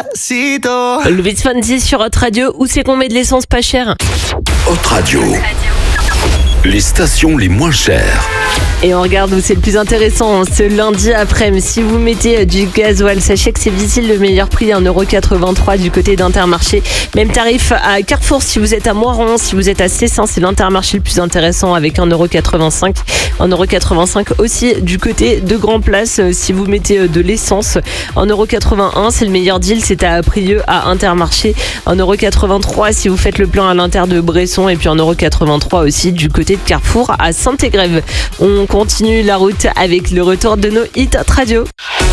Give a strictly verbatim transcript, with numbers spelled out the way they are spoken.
Despacito. Luis Fonsi sur Hot Radio. Où c'est qu'on met de l'essence pas chère? Hot Radio. Les stations les moins chères. Et on regarde où c'est le plus intéressant ce lundi après-midi. Si vous mettez du gasoil, sachez que c'est Visil, le meilleur prix, un euro quatre-vingt-trois du côté d'Intermarché. Même tarif à Carrefour si vous êtes à Moiron, si vous êtes à Cessin, c'est l'Intermarché le plus intéressant avec un euro quatre-vingt-cinq. un euro quatre-vingt-cinq aussi du côté de Grand Place si vous mettez de l'essence. un euro quatre-vingt-un, c'est le meilleur deal, c'est à Prieux à Intermarché. un euro quatre-vingt-trois si vous faites le plein à l'Inter de Bresson. Et puis un euro quatre-vingt-trois aussi du côté de Carrefour à Saint-Égrève. On continue la route avec le retour de nos hits Hot Radio.